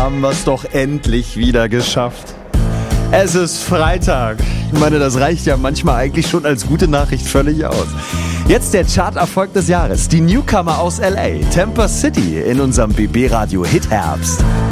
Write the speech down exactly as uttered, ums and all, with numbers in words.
haben wir es doch endlich wieder geschafft. Es ist Freitag. Ich meine, das reicht ja manchmal eigentlich schon als gute Nachricht völlig aus. Jetzt der Charterfolg des Jahres. Die Newcomer aus L A, Tampa City, in unserem B B-Radio Hit Herbst.